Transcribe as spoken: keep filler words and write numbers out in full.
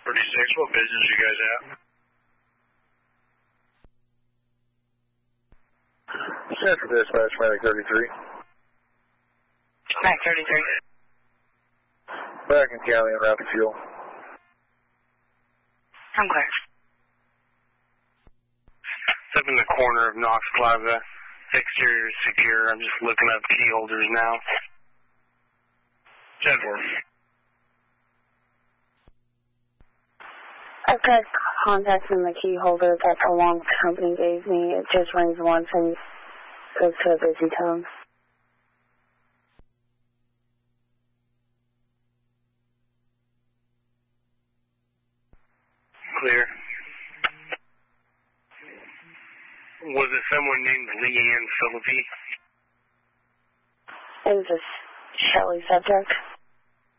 thirty-six, what business you guys at? Central Dispatch, Mac thirty-three. Mac thirty-three. Bracken County and Rapid Fuel. I'm clear. It's up in the corner of Knox Plaza. Exterior is secure. I'm just looking up key holders now. ten four. I've got contacts in the key holder that the long company gave me. It just rings once and goes to a busy tone. Clear. Was it someone named Leanne Philippi? It was a Shelley subject.